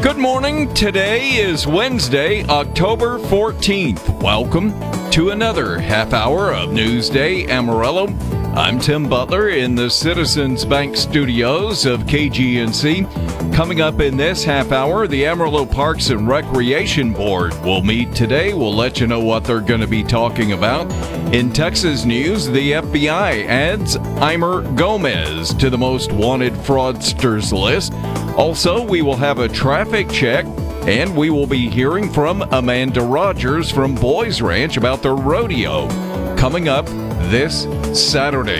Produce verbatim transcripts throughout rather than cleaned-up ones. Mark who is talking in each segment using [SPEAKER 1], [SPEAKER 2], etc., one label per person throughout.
[SPEAKER 1] Good morning. Today is Wednesday, October fourteenth. Welcome to another half hour of Newsday Amarillo. I'm Tim Butler in the Citizens Bank studios of K G N C. Coming up in this half hour, the Amarillo Parks and Recreation Board will meet today. We'll let you know what they're going to be talking about. In Texas news, the F B I adds Eimer Gomez to the most wanted fraudsters list. Also, we will have a traffic check, and we will be hearing from Amanda Rogers from Boys Ranch about their rodeo coming up this Saturday.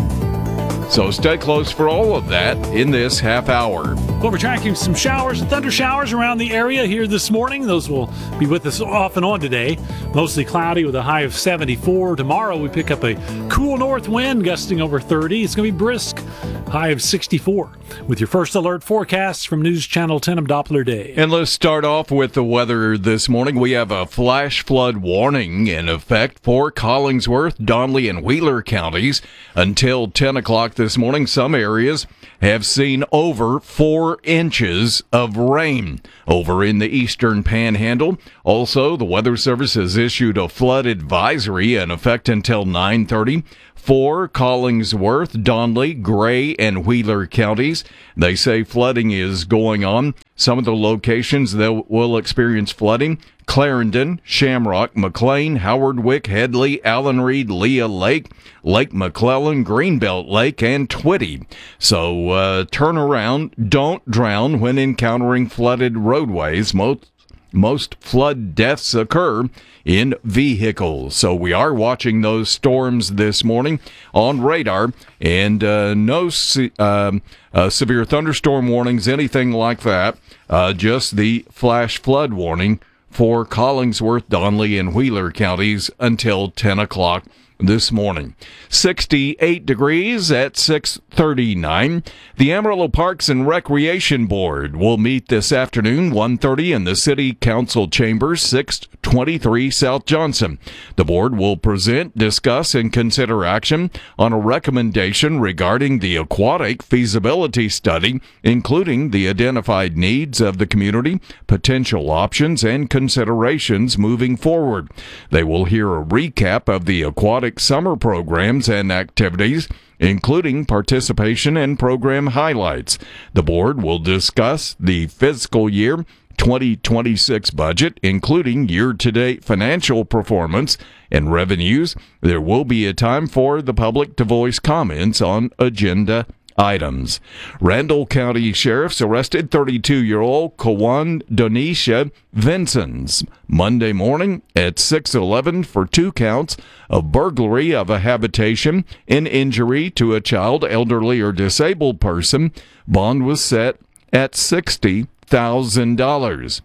[SPEAKER 1] So stay close for all of that in this half hour.
[SPEAKER 2] Well, we're tracking some showers and thunder showers around the area here this morning. Those will be with us off and on today. Mostly cloudy with a high of seventy-four. Tomorrow we pick up a cool north wind gusting over thirty. It's going to be brisk, high of sixty-four. With your first alert forecasts from News Channel ten, I'm Doppler Day.
[SPEAKER 1] And let's start off with the weather this morning. We have a flash flood warning in effect for Collingsworth, Donley, and Wheeler counties until ten o'clock this morning. Some areas have seen over four inches of rain over in the eastern panhandle. Also, the Weather Service has issued a flood advisory in effect until nine thirty for Collingsworth, Donley, Gray, and Wheeler counties. They say flooding is going on. Some of the locations that will experience flooding: Clarendon, Shamrock, McLean, Howard Wick, Headley, Allen Reed, Leah Lake, Lake McClellan, Greenbelt Lake, and Twitty. So uh, turn around. Don't drown when encountering flooded roadways. Most Most flood deaths occur in vehicles. So we are watching those storms this morning on radar, and uh, no se- um, uh, severe thunderstorm warnings, anything like that. Uh, just the flash flood warning for Collingsworth, Donley, and Wheeler counties until ten o'clock this morning. sixty-eight degrees at six thirty-nine. The Amarillo Parks and Recreation Board will meet this afternoon, one thirty in the City Council Chambers, six twenty-three South Johnson. The board will present, discuss, and consider action on a recommendation regarding the aquatic feasibility study, including the identified needs of the community, potential options, and considerations moving forward. They will hear a recap of the aquatic summer programs and activities, including participation and program highlights. The board will discuss the fiscal year twenty twenty-six budget, including year-to-date financial performance and revenues. There will be a time for the public to voice comments on agenda items. Randall County Sheriff's arrested thirty-two-year-old Kawan Donisha Vincents Monday morning at six eleven for two counts of burglary of a habitation and injury to a child, elderly, or disabled person. Bond was set at sixty thousand dollars.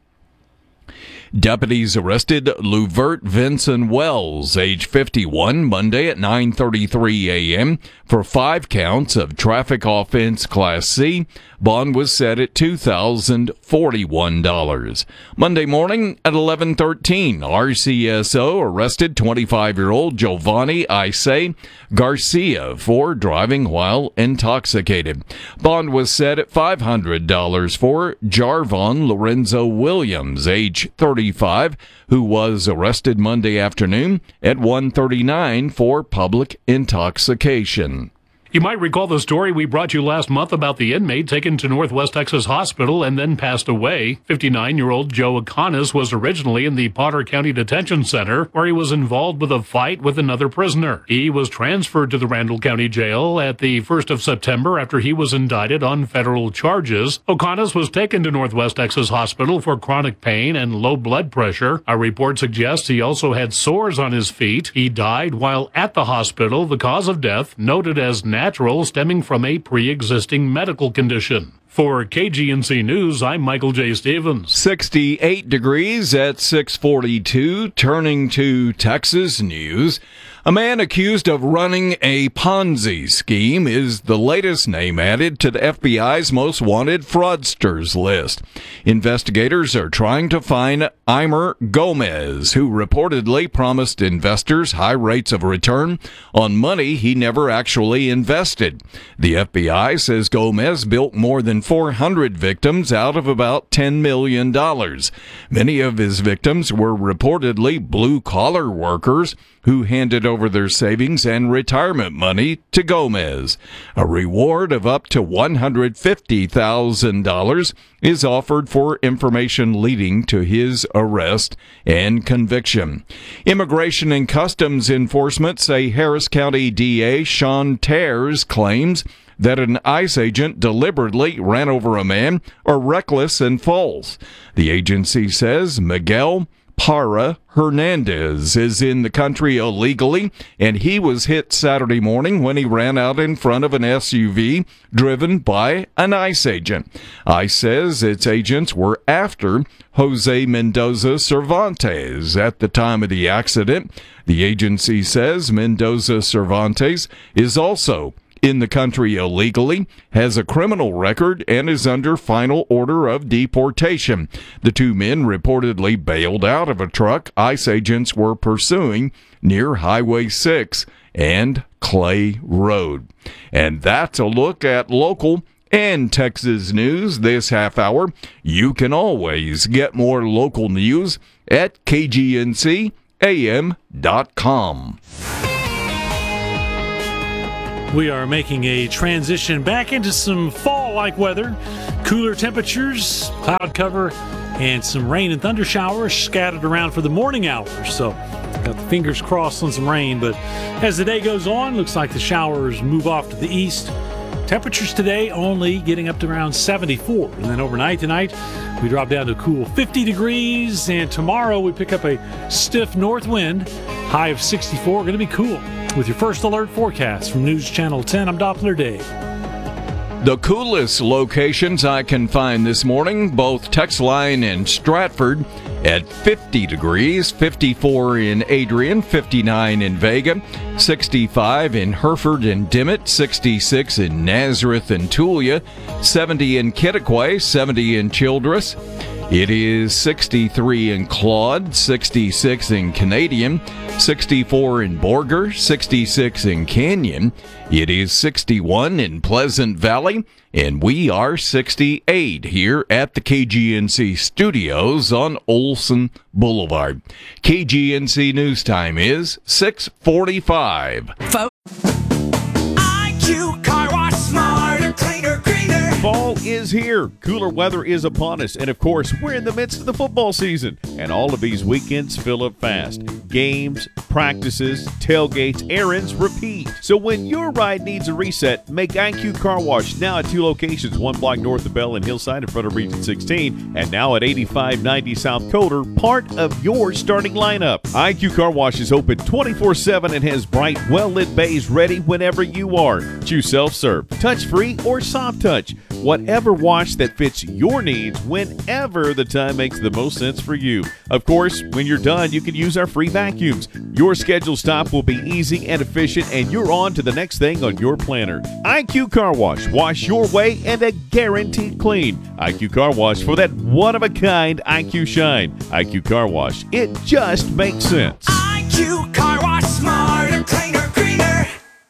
[SPEAKER 1] Deputies arrested Luvert Vincent Wells, age fifty-one, Monday at nine thirty-three a.m. for five counts of traffic offense Class C. Bond was set at two thousand forty-one dollars. Monday morning at eleven thirteen, R C S O arrested twenty-five-year-old Giovanni Isay Garcia for driving while intoxicated. Bond was set at five hundred dollars for Jarvon Lorenzo Williams, age thirty-five, who was arrested Monday afternoon at one thirty-nine for public intoxication.
[SPEAKER 3] You might recall the story we brought you last month about the inmate taken to Northwest Texas Hospital and then passed away. fifty-nine-year-old Joe Akonis was originally in the Potter County Detention Center, where he was involved with a fight with another prisoner. He was transferred to the Randall County Jail at the first of September after he was indicted on federal charges. Akonis was taken to Northwest Texas Hospital for chronic pain and low blood pressure. A report suggests he also had sores on his feet. He died while at the hospital. The cause of death noted as natural. Natural, stemming from a pre-existing medical condition. For K G N C News, I'm Michael J. Stevens.
[SPEAKER 1] sixty-eight degrees at six forty-two. Turning to Texas news, A man accused of running a Ponzi scheme is the latest name added to the F B I's most wanted fraudsters list. Investigators are trying to find Eimer Gomez, who reportedly promised investors high rates of return on money he never actually invested. The F B I says Gomez built more than four hundred victims out of about ten million dollars. Many of his victims were reportedly blue-collar workers who handed over their savings and retirement money to Gomez. A reward of up to one hundred fifty thousand dollars is offered for information leading to his arrest and conviction. Immigration and Customs Enforcement say Harris County D A Sean Tears claims that an ICE agent deliberately ran over a man are reckless and false. The agency says Miguel Para Hernandez is in the country illegally, and he was hit Saturday morning when he ran out in front of an S U V driven by an ICE agent. ICE says its agents were after Jose Mendoza Cervantes at the time of the accident. The agency says Mendoza Cervantes is also in the country illegally, has a criminal record, and is under final order of deportation. The two men reportedly bailed out of a truck ICE agents were pursuing near Highway six and Clay Road. And that's a look at local and Texas news this half hour. You can always get more local news at K G N C A M dot com.
[SPEAKER 2] We are making a transition back into some fall-like weather. Cooler temperatures, cloud cover, and some rain and thunder showers scattered around for the morning hours. So, got the fingers crossed on some rain. But as the day goes on, looks like the showers move off to the east. Temperatures today only getting up to around seventy-four. And then overnight tonight, we drop down to a cool fifty degrees. And tomorrow, we pick up a stiff north wind, high of sixty-four. Going to be cool. With your first alert forecast from News Channel ten, I'm Doppler Dave.
[SPEAKER 1] The coolest locations I can find this morning, both Texline and Stratford at fifty degrees, fifty-four in Adrian, fifty-nine in Vega, sixty-five in Hereford and Dimmitt, sixty-six in Nazareth and Tulia, seventy in Kittiquay, seventy in Childress. It is sixty-three in Claude, sixty-six in Canadian, sixty-four in Borger, sixty-six in Canyon. It is sixty-one in Pleasant Valley, and we are sixty-eight here at the K G N C studios on Olson Boulevard. K G N C News Time is six forty-five.
[SPEAKER 4] Fo- I Q Car Wash, smarter, cleaner, greener.
[SPEAKER 5] Fall is here. Cooler weather is upon us. And of course, we're in the midst of the football season. And all of these weekends fill up fast. Games, practices, tailgates, errands, repeat. So when your ride needs a reset, make I Q Car Wash now at two locations, one block north of Bell and Hillside in front of Region sixteen, and now at eighty-five ninety South Coder, part of your starting lineup. I Q Car Wash is open twenty-four seven and has bright, well-lit bays ready whenever you are. Choose self-serve, touch-free, or soft touch. Whatever wash that fits your needs whenever the time makes the most sense for you. Of course, when you're done, you can use our free vacuums. Your scheduled stop will be easy and efficient, and you're on to the next thing on your planner. I Q Car Wash. Wash your way and a guaranteed clean. I Q Car Wash for that one-of-a-kind I Q shine. I Q Car Wash. It just makes sense.
[SPEAKER 4] I Q Car Wash, smarter, cleaner, greener.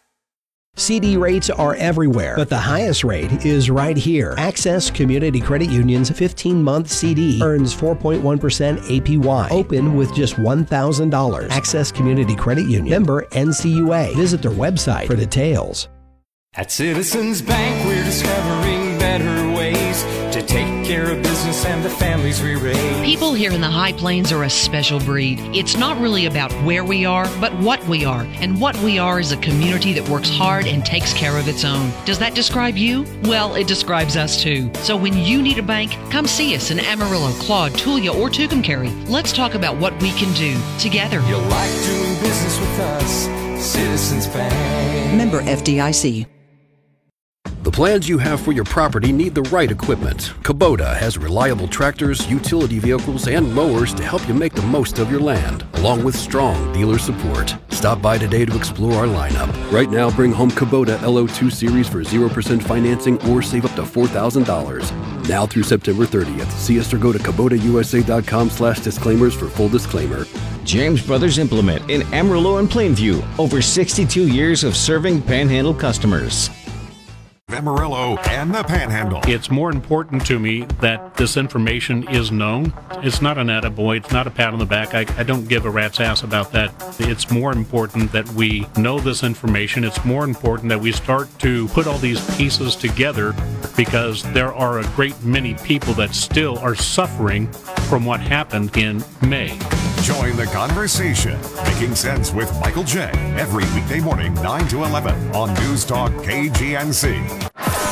[SPEAKER 6] C D rates are everywhere, but the highest rate is right here. Access Community Credit Union's fifteen-month C D earns four point one percent A P Y. Open with just one thousand dollars. Access Community Credit Union. Member N C U A. Visit their website for details.
[SPEAKER 7] At Citizens Bank, we're discovering better ways to take care of business and the families we raise.
[SPEAKER 8] People here in the High Plains are a special breed. It's not really about where we are, but what we are. And what we are is a community that works hard and takes care of its own. Does that describe you? Well, it describes us too. So when you need a bank, come see us in Amarillo, Claude, Tulia, or Tucumcari. Let's talk about what we can do together.
[SPEAKER 7] You'll like doing business with us, Citizens Bank.
[SPEAKER 9] Member F D I C.
[SPEAKER 10] The plans you have for your property need the right equipment. Kubota has reliable tractors, utility vehicles, and mowers to help you make the most of your land, along with strong dealer support. Stop by today to explore our lineup. Right now, bring home Kubota L O two Series for zero percent financing or save up to four thousand dollars. Now through September thirtieth. See us or go to Kubota U S A dot com slash disclaimers for full disclaimer.
[SPEAKER 9] James Brothers Implement in Amarillo and Plainview. Over sixty-two years of serving Panhandle customers.
[SPEAKER 11] Amarillo and the Panhandle.
[SPEAKER 3] It's more important to me that this information is known. It's not an attaboy. It's not a pat on the back. I, I don't give a rat's ass about that. It's more important that we know this information. It's more important that we start to put all these pieces together, because there are a great many people that still are suffering from what happened in May.
[SPEAKER 11] Join the conversation. Making Sense with Michael J. Every weekday morning, nine to eleven on News Talk K G N C.